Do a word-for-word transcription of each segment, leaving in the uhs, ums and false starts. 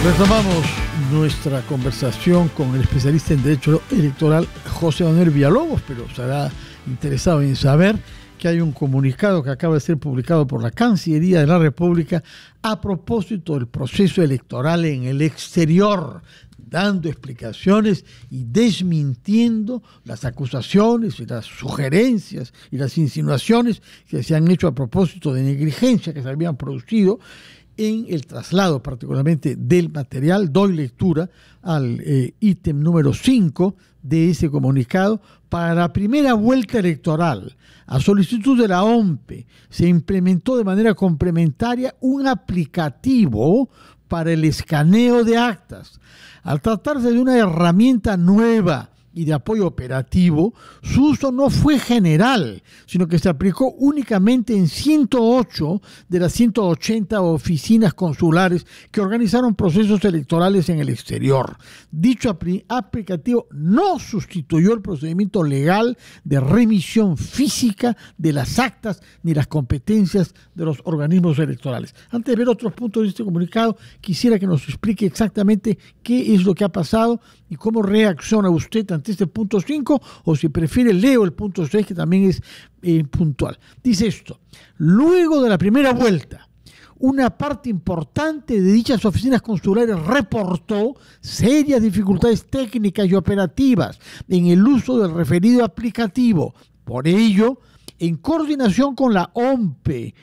Retomamos nuestra conversación con el especialista en Derecho Electoral José Manuel Villalobos, pero estará interesado en saber que hay un comunicado que acaba de ser publicado por la Cancillería de la República a propósito del proceso electoral en el exterior, dando explicaciones y desmintiendo las acusaciones y las sugerencias y las insinuaciones que se han hecho a propósito de negligencia que se habían producido en el traslado particularmente del material. Doy lectura al eh, ítem número cinco de ese comunicado. Para la primera vuelta electoral, a solicitud de la O M P E, se implementó de manera complementaria un aplicativo para el escaneo de actas. Al tratarse de una herramienta nueva y de apoyo operativo, su uso no fue general, sino que se aplicó únicamente en ciento ocho de las ciento ochenta oficinas consulares que organizaron procesos electorales en el exterior. Dicho apl- aplicativo no sustituyó el procedimiento legal de remisión física de las actas ni las competencias de los organismos electorales. Antes de ver otros puntos de este comunicado, quisiera que nos explique exactamente qué es lo que ha pasado y cómo reacciona usted ante este punto cinco, o si prefiere leo el punto seis, que también es eh, puntual. Dice esto: luego de la primera vuelta, una parte importante de dichas oficinas consulares reportó serias dificultades técnicas y operativas en el uso del referido aplicativo. Por ello, en coordinación con la O M P E,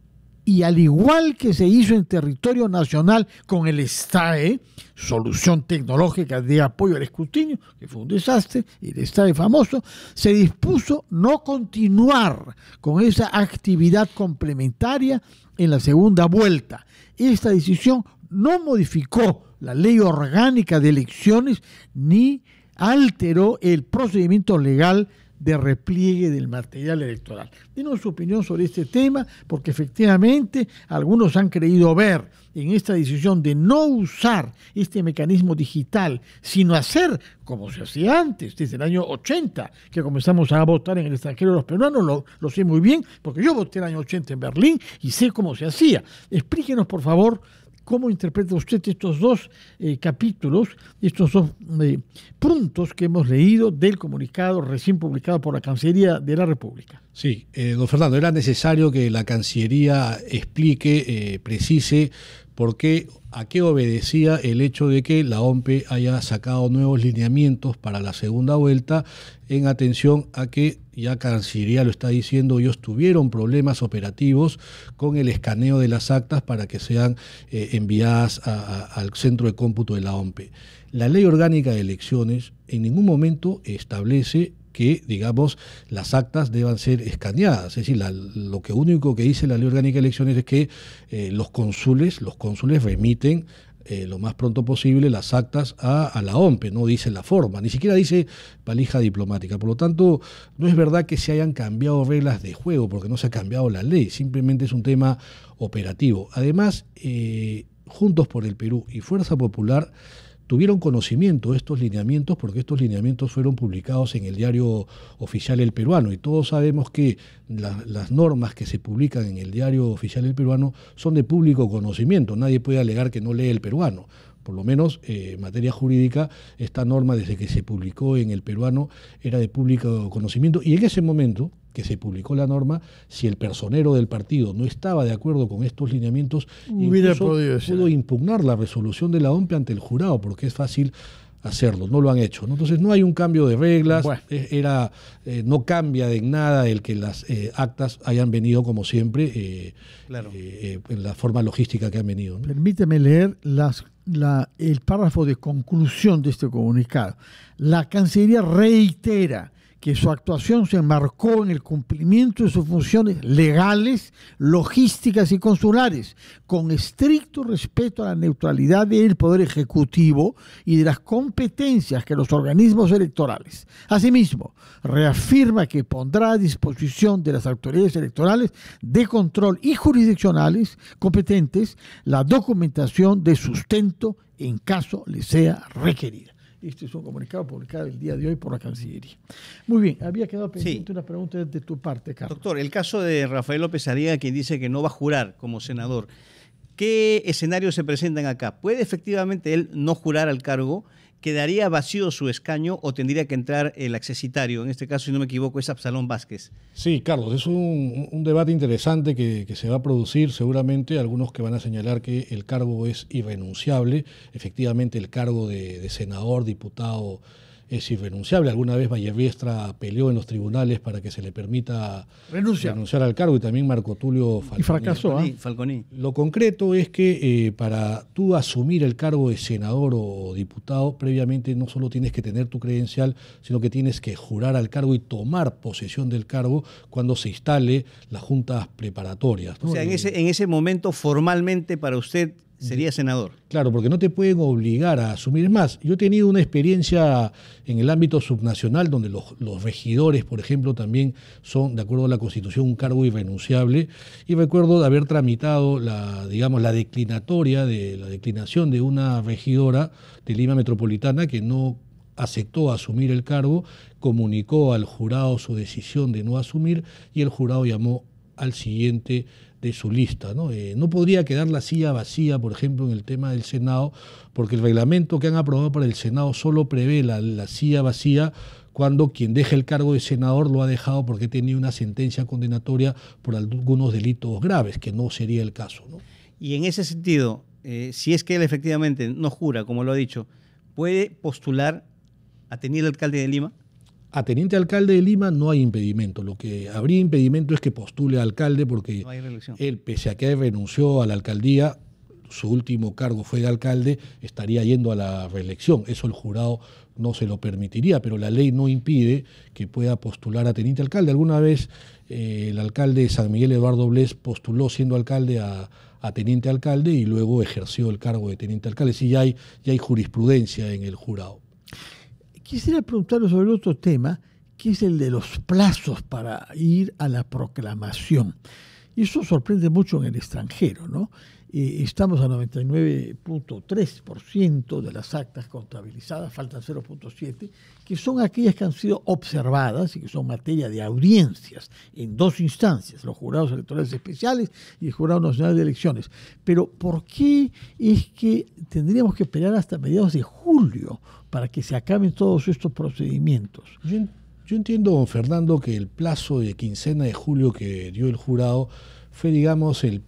y al igual que se hizo en territorio nacional con el STAE, Solución Tecnológica de Apoyo al Escrutinio, que fue un desastre, y el STAE famoso, se dispuso no continuar con esa actividad complementaria en la segunda vuelta. Esta decisión no modificó la ley orgánica de elecciones ni alteró el procedimiento legal de repliegue del material electoral. Denos su opinión sobre este tema, porque efectivamente algunos han creído ver en esta decisión de no usar este mecanismo digital, sino hacer como se hacía antes, desde el año ochenta, que comenzamos a votar en el extranjero los peruanos. Lo, lo sé muy bien, porque yo voté en el año ochenta en Berlín y sé cómo se hacía. Explíquenos, por favor, ¿cómo interpreta usted estos dos eh, capítulos, estos dos eh, puntos que hemos leído del comunicado recién publicado por la Cancillería de la República? Sí, eh, don Fernando, era necesario que la Cancillería explique, eh, precise por qué, a qué obedecía el hecho de que la O M P E haya sacado nuevos lineamientos para la segunda vuelta, en atención a que, ya Cancillería lo está diciendo, ellos tuvieron problemas operativos con el escaneo de las actas para que sean eh, enviadas a, a, al centro de cómputo de la O M P E. La Ley Orgánica de Elecciones en ningún momento establece que, digamos, las actas deban ser escaneadas. Es decir, la, lo que único que dice la Ley Orgánica de Elecciones es que eh, los cónsules, los cónsules remiten eh, lo más pronto posible las actas a, a la O M P E, no dice la forma, ni siquiera dice valija diplomática. Por lo tanto, no es verdad que se hayan cambiado reglas de juego, porque no se ha cambiado la ley, simplemente es un tema operativo. Además, eh, Juntos por el Perú y Fuerza Popular tuvieron conocimiento de estos lineamientos, porque estos lineamientos fueron publicados en el diario oficial El Peruano, y todos sabemos que la, las normas que se publican en el diario oficial El Peruano son de público conocimiento. Nadie puede alegar que no lee El Peruano. Por lo menos eh, en materia jurídica, esta norma, desde que se publicó en El Peruano, era de público conocimiento, y en ese momento que se publicó la norma, si el personero del partido no estaba de acuerdo con estos lineamientos, Hubiera podido pudo impugnar la resolución de la O M P E ante el jurado, porque es fácil hacerlo, no lo han hecho, ¿no? Entonces no hay un cambio de reglas, bueno. era eh, no cambia de nada el que las eh, actas hayan venido como siempre, eh, claro. eh, en la forma logística que han venido, ¿no? Permíteme leer las, la, el párrafo de conclusión de este comunicado. La Cancillería reitera que su actuación se enmarcó en el cumplimiento de sus funciones legales, logísticas y consulares, con estricto respeto a la neutralidad del Poder Ejecutivo y de las competencias que los organismos electorales. Asimismo, reafirma que pondrá a disposición de las autoridades electorales de control y jurisdiccionales competentes la documentación de sustento en caso le sea requerida. Este es un comunicado publicado el día de hoy por la Cancillería. Muy bien, había quedado pendiente sí. una pregunta de tu parte, Carlos. Doctor, el caso de Rafael López Aliaga, quien dice que no va a jurar como senador, ¿qué escenarios se presentan acá? ¿Puede efectivamente él no jurar al cargo? ¿Quedaría vacío su escaño o tendría que entrar el accesitario? En este caso, si no me equivoco, es Absalón Vázquez. Sí, Carlos, es un, un debate interesante que, que se va a producir seguramente. Algunos que van a señalar que el cargo es irrenunciable. Efectivamente, el cargo de, de senador, diputado, es irrenunciable. Alguna vez Valleviestra peleó en los tribunales para que se le permita Renuncia. renunciar al cargo, y también Marco Tulio Falconi. Y fracasó. Falconi, ¿eh? Falconi. Lo concreto es que eh, para tú asumir el cargo de senador o diputado, previamente no solo tienes que tener tu credencial, sino que tienes que jurar al cargo y tomar posesión del cargo cuando se instale las juntas preparatorias, ¿no? O sea, en Eh, ese, en ese momento, formalmente, para usted, sería senador. Claro, porque no te pueden obligar a asumir más. Yo he tenido una experiencia en el ámbito subnacional donde los, los regidores, por ejemplo, también son, de acuerdo a la Constitución, un cargo irrenunciable. Y recuerdo de haber tramitado la, digamos, la declinatoria de la declinación de una regidora de Lima Metropolitana que no aceptó asumir el cargo, comunicó al jurado su decisión de no asumir y el jurado llamó al siguiente de su lista, ¿no? Eh, no podría quedar la silla vacía, por ejemplo, en el tema del Senado, porque el reglamento que han aprobado para el Senado solo prevé la, la silla vacía cuando quien deja el cargo de senador lo ha dejado porque tenía una sentencia condenatoria por algunos delitos graves, que no sería el caso, ¿no? Y en ese sentido, eh, si es que él efectivamente no jura, como lo ha dicho, ¿puede postular a teniente alcalde de Lima? A teniente alcalde de Lima no hay impedimento. Lo que habría impedimento es que postule a alcalde, porque No hay reelección. él, pese a que renunció a la alcaldía, su último cargo fue de alcalde, estaría yendo a la reelección. Eso el jurado no se lo permitiría, pero la ley no impide que pueda postular a teniente alcalde. Alguna vez eh, el alcalde de San Miguel, Eduardo Blés, postuló siendo alcalde a, a teniente alcalde y luego ejerció el cargo de teniente alcalde. Sí, ya hay, ya hay jurisprudencia en el jurado. Quisiera preguntarle sobre otro tema, que es el de los plazos para ir a la proclamación. Y eso sorprende mucho en el extranjero, ¿no? Eh, estamos a noventa y nueve punto tres por ciento de las actas contabilizadas, faltan cero punto siete por ciento, que son aquellas que han sido observadas y que son materia de audiencias en dos instancias, los jurados electorales especiales y el Jurado Nacional de Elecciones. Pero ¿por qué es que tendríamos que esperar hasta mediados de julio para que se acaben todos estos procedimientos? Yo, yo entiendo, Fernando, que el plazo de quincena de julio que dio el jurado fue, digamos, el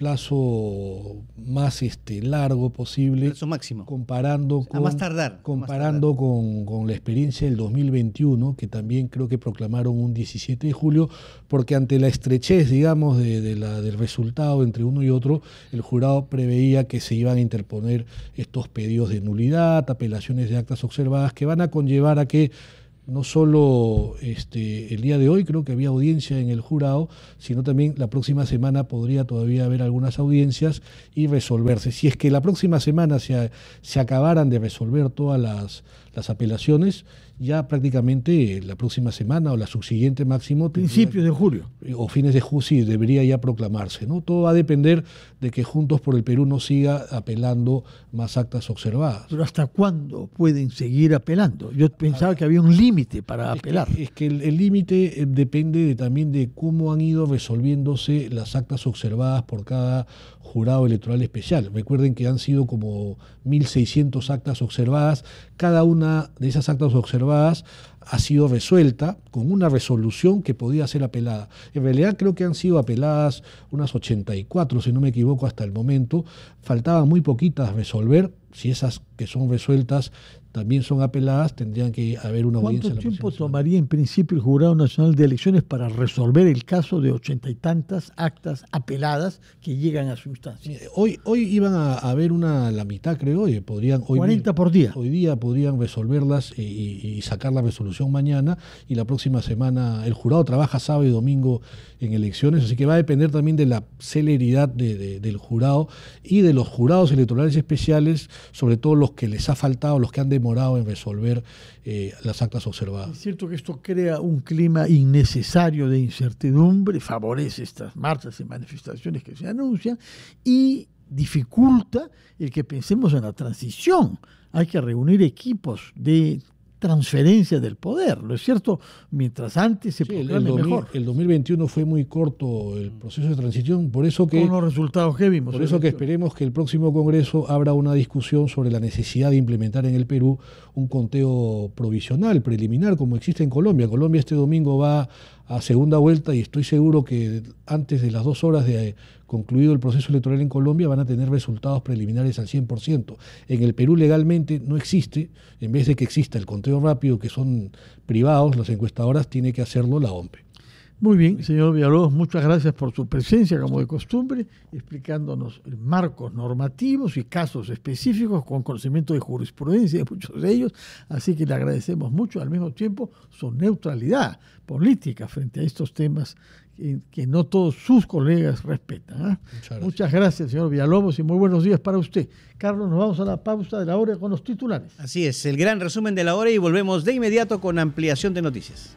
plazo más este, largo posible. Plazo máximo. Comparando con, a más tardar. comparando más tardar. Con, con la experiencia del dos mil veintiuno, que también creo que proclamaron un diecisiete de julio, porque ante la estrechez, digamos, de, de la, del resultado entre uno y otro, el jurado preveía que se iban a interponer estos pedidos de nulidad, apelaciones de actas observadas, que van a conllevar a que no solo este, el día de hoy creo que había audiencia en el jurado, sino también la próxima semana podría todavía haber algunas audiencias y resolverse. Si es que la próxima semana se, se acabaran de resolver todas las, las apelaciones, ya prácticamente la próxima semana o la subsiguiente máximo... Principios de julio. O fines de julio, sí, debería ya proclamarse, ¿no? Todo va a depender de que Juntos por el Perú no siga apelando más actas observadas. Pero ¿hasta cuándo pueden seguir apelando? Yo pensaba que había un límite para es apelar. Que, es que el límite depende de, también de cómo han ido resolviéndose las actas observadas por cada jurado electoral especial. Recuerden que han sido como mil seiscientas actas observadas. Cada una de esas actas observadas ha sido resuelta con una resolución que podía ser apelada. En realidad creo que han sido apeladas unas ochenta y cuatro, si no me equivoco, hasta el momento. Faltaban muy poquitas resolver. Si esas que son resueltas también son apeladas, tendrían que haber una audiencia. ¿Cuánto tiempo tomaría en principio el Jurado Nacional de Elecciones para resolver el caso de ochenta y tantas actas apeladas que llegan a su instancia? Hoy, hoy iban a haber una, la mitad creo, y podrían... Hoy cuarenta por día. Hoy día podrían resolverlas y, y sacar la resolución mañana, y la próxima semana el jurado trabaja sábado y domingo en elecciones, así que va a depender también de la celeridad de, de, del jurado y de los jurados electorales especiales, sobre todo los que les ha faltado, los que han demorado en resolver eh, las actas observadas. Es cierto que esto crea un clima innecesario de incertidumbre, favorece estas marchas y manifestaciones que se anuncian y dificulta el que pensemos en la transición. Hay que reunir equipos de transferencia del poder, ¿no es cierto? Mientras antes se sí, el, proclame el, dos mil, mejor. el dos mil veintiuno fue muy corto el proceso de transición, por eso que, con los resultados que vimos. por eso que esperemos que el próximo Congreso abra una discusión sobre la necesidad de implementar en el Perú un conteo provisional, preliminar, como existe en Colombia. Colombia este domingo va a segunda vuelta y estoy seguro que antes de las dos horas de concluido el proceso electoral en Colombia van a tener resultados preliminares al cien por ciento. En el Perú legalmente no existe, en vez de que exista el conteo rápido, que son privados, las encuestadoras, tiene que hacerlo la O M P E. Muy bien, señor Villalobos, muchas gracias por su presencia, como de costumbre, explicándonos marcos normativos y casos específicos con conocimiento de jurisprudencia de muchos de ellos, así que le agradecemos mucho, al mismo tiempo su neutralidad política frente a estos temas que, que no todos sus colegas respetan. ¿eh? Muchas gracias. Muchas gracias, señor Villalobos, y muy buenos días para usted. Carlos, nos vamos a la pausa de la hora con los titulares. Así es, el gran resumen de la hora y volvemos de inmediato con ampliación de noticias.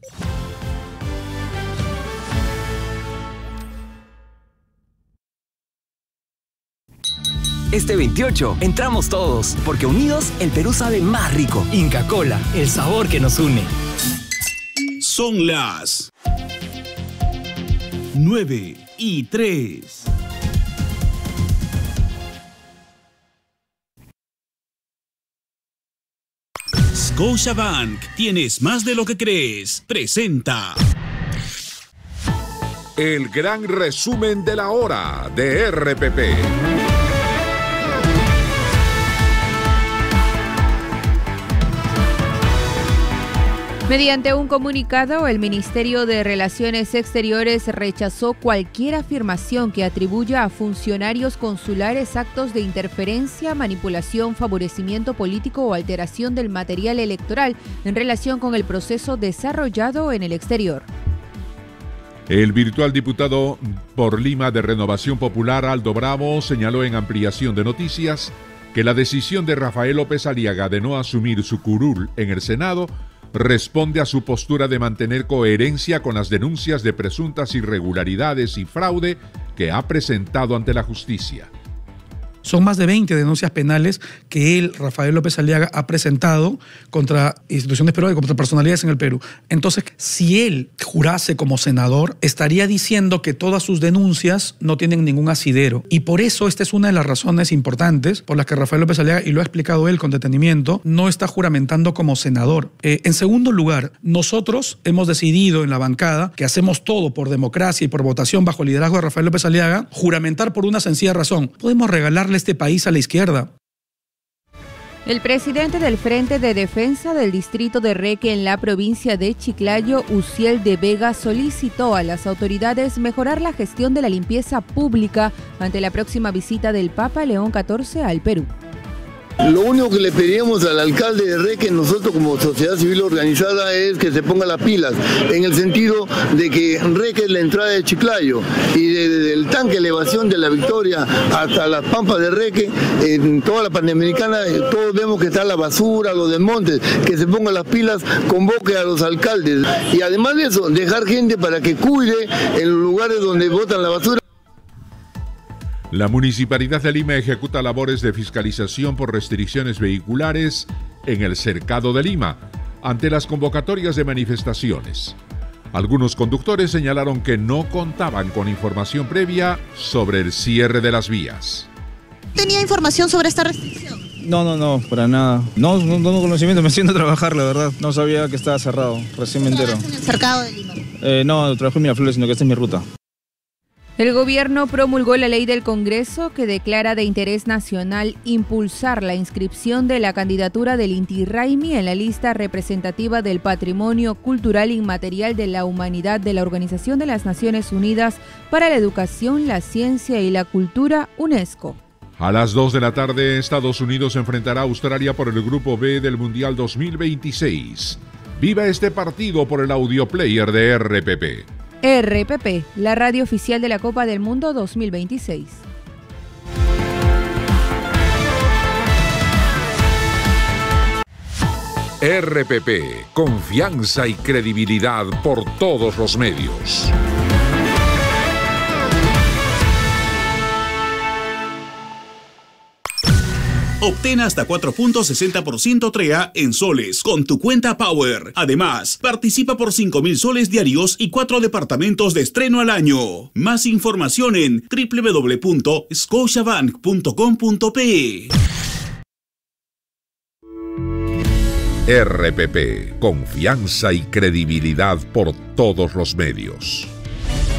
Este veintiocho entramos todos, porque unidos el Perú sabe más rico. Inca Kola, el sabor que nos une. Son las nueve y tres. Scotiabank, tienes más de lo que crees. Presenta el gran resumen de la hora de R P P. Mediante un comunicado, el Ministerio de Relaciones Exteriores rechazó cualquier afirmación que atribuya a funcionarios consulares actos de interferencia, manipulación, favorecimiento político o alteración del material electoral en relación con el proceso desarrollado en el exterior. El virtual diputado por Lima de Renovación Popular, Aldo Bravo, señaló en ampliación de noticias que la decisión de Rafael López Aliaga de no asumir su curul en el Senado responde a su postura de mantener coherencia con las denuncias de presuntas irregularidades y fraude que ha presentado ante la justicia. Son más de veinte denuncias penales que él, Rafael López Aliaga, ha presentado contra instituciones peruanas y contra personalidades en el Perú. Entonces, si él jurase como senador, estaría diciendo que todas sus denuncias no tienen ningún asidero. Y por eso esta es una de las razones importantes por las que Rafael López Aliaga, y lo ha explicado él con detenimiento, no está juramentando como senador. Eh, en segundo lugar, nosotros hemos decidido en la bancada que hacemos todo por democracia y por votación bajo el liderazgo de Rafael López Aliaga, juramentar por una sencilla razón. Podemos regalarle este país a la izquierda. El presidente del Frente de Defensa del Distrito de Reque en la provincia de Chiclayo, Uciel de Vega, solicitó a las autoridades mejorar la gestión de la limpieza pública ante la próxima visita del Papa León catorce al Perú. Lo único que le pedimos al alcalde de Reque, nosotros como sociedad civil organizada, es que se ponga las pilas, en el sentido de que Reque es la entrada de Chiclayo y desde el tanque de elevación de la Victoria hasta las Pampas de Reque, en toda la Panamericana, todos vemos que está la basura, los desmontes, que se pongan las pilas, convoque a los alcaldes y además de eso, dejar gente para que cuide en los lugares donde botan la basura. La Municipalidad de Lima ejecuta labores de fiscalización por restricciones vehiculares en el Cercado de Lima, ante las convocatorias de manifestaciones. Algunos conductores señalaron que no contaban con información previa sobre el cierre de las vías. ¿Tenía información sobre esta restricción? No, no, no, para nada. No, no tengo conocimiento, me siento a trabajar, la verdad. No sabía que estaba cerrado, recién me entero. ¿En el Cercado de Lima? Eh, no, trabajo en Miraflores, sino que esta es mi ruta. El gobierno promulgó la ley del Congreso que declara de interés nacional impulsar la inscripción de la candidatura del Inti Raymi en la lista representativa del Patrimonio Cultural Inmaterial de la Humanidad de la Organización de las Naciones Unidas para la Educación, la Ciencia y la Cultura, UNESCO. A las dos de la tarde, Estados Unidos enfrentará a Australia por el Grupo B del Mundial dos mil veintiséis. Viva este partido por el audio player de R P P. R P P, la radio oficial de la Copa del Mundo dos mil veintiséis. R P P, confianza y credibilidad por todos los medios. Obtén hasta cuatro punto sesenta por ciento T R E A en soles con tu cuenta Power. Además, participa por cinco mil soles diarios y cuatro departamentos de estreno al año. Más información en doble u doble u doble u punto scotiabank punto com punto pe. R P P, confianza y credibilidad por todos los medios.